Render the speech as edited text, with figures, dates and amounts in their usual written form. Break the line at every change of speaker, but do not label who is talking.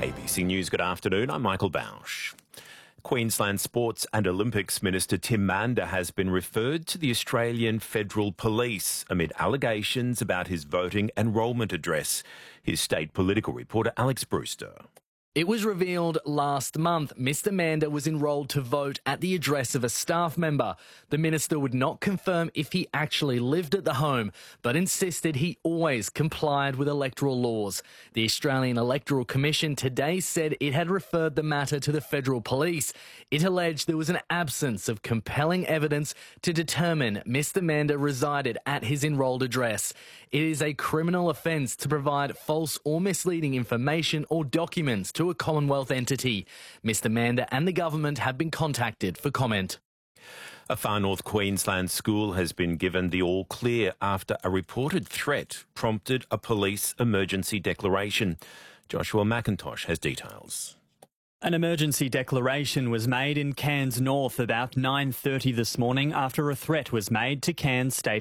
ABC News, good afternoon. I'm Michael Bausch. Queensland Sports and Olympics Minister Tim Mander has been referred to the Australian Federal Police amid allegations about his voting enrolment address. His state political reporter Alex Brewster.
It was revealed last month Mr Mander was enrolled to vote at the address of a staff member. The minister would not confirm if he actually lived at the home, but insisted he always complied with electoral laws. The Australian Electoral Commission today said it had referred the matter to the Federal Police. It alleged there was an absence of compelling evidence to determine Mr Mander resided at his enrolled address. It is a criminal offence to provide false or misleading information or documents to a Commonwealth entity. Mr Mander and the government have been contacted for comment.
A far north Queensland school has been given the all clear after a reported threat prompted a police emergency declaration. Joshua McIntosh has details.
An emergency declaration was made in Cairns North about 9:30 this morning after a threat was made to Cairns State